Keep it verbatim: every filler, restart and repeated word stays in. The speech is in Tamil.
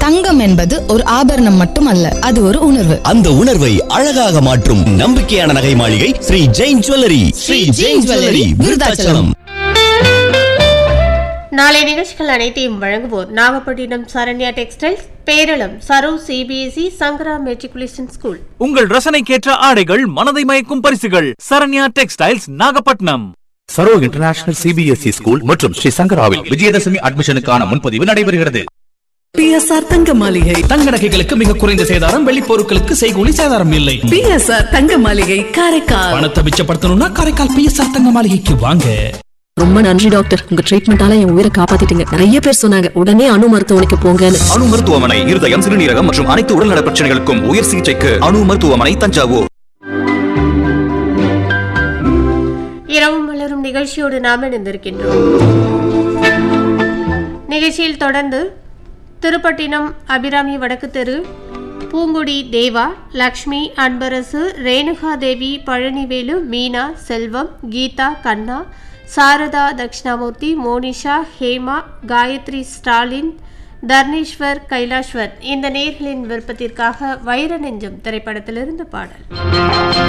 தங்கம் என்பது ஒரு ஆபரணம் மட்டுமல்ல, அது ஒரு உணர்வு. அந்த உணர்வை அழகாக மாற்றும் நம்பிக்கையான நகை மாளிகை ஸ்ரீ ஜெயின் ஜுவல்லரி. ஸ்ரீ ஜெயின் ஜுவல்லரி, விருதாச்சலம். நாளை நிகழ்ச்சிகள் அனைத்தையும் வழங்குவோர் நாகப்பட்டினம் சரண்யா டெக்ஸ்டைல்ஸ், பேரளம் சரோ சிபிஎஸ்இ சங்கரா மெட்ரிகுலேஷன் ஸ்கூல். உங்கள் ரசனைக்கேற்ற ஆடைகள், மனதை மயக்கும் பரிசுகள். Saranya textiles, Nagapattinam. Saro international CBSE school மற்றும் ஸ்ரீ சங்கராவில் விஜயதசமி அட்மிஷனுக்கான முன்பதிவு நடைபெறுகிறது. பிஎஸ்ஆர் தங்க மாளிகை. தங்க நகைகளுக்கு மிக குறைந்த சேதாரம், வெள்ளி பொருட்களுக்கு செய்கூலி சேதாரம் இல்லை. பிஎஸ்ஆர் தங்க மாளிகை, காரைக்கால். பணத்தை மிச்சப்படுத்தணும்னா காரைக்கால் பிஎஸ்ஆர் தங்க மாளிகைக்கு வாங்க. ரொம்ப நன்றி டாக்டர், உங்க ட்ரீட்மெண்டால என் உயிரை காப்பாத்திட்டீங்க. நிறைய பேர் சொன்னாங்க உடனே அணு மருத்துவமனைக்கு போங்கன்னு. அணு மருத்துவமனை இருதயம், சிறுநீரகம் மற்றும் அனைத்து உடல்நல பிரச்சனைகளுக்கும் உயர் சிகிச்சைக்கு அணு மருத்துவமனை, தஞ்சாவூர். இரவும் மலரும் நிகழ்ச்சியோடு நாம் இணைந்திருக்கின்றோம். நிகழ்ச்சியில் தொடர்ந்து திருப்பட்டினம் அபிராமி வடக்கு தெரு பூங்குடி தேவா, லக்ஷ்மி, அன்பரசு, ரேணுகா தேவி, பழனிவேலு, மீனா, செல்வம், கீதா, கண்ணா, சாரதா, தக்ஷணாமூர்த்தி, மோனிஷா, ஹேமா, காயத்ரி, ஸ்டாலின், தர்ணீஸ்வர், கைலாஷ்வர் இந்த நேர்களின் விருப்பத்திற்காக வைர நெஞ்சம் திரைப்படத்திலிருந்து பாடல்.